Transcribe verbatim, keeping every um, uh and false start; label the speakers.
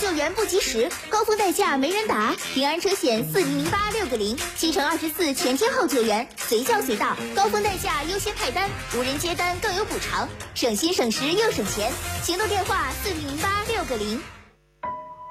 Speaker 1: 救援不及时，高峰代驾没人打，平安车险四零零八六个零，七乘二十四全天候救援，随叫随到，高峰代驾优先派单，无人接单更有补偿，省心省时又省钱。行动电话四零零八六个零。